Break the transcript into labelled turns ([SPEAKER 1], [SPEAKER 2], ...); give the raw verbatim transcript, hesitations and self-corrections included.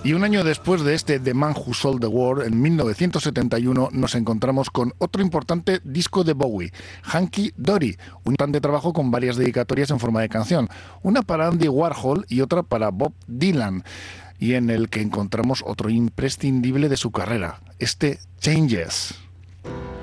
[SPEAKER 1] Y un año después de este The Man Who Sold the World, en mil novecientos setenta y uno, nos encontramos con otro importante disco de Bowie, Hunky Dory, un importante trabajo con varias dedicatorias en forma de canción, una para Andy Warhol y otra para Bob Dylan, y en el que encontramos otro imprescindible de su carrera, este Changes.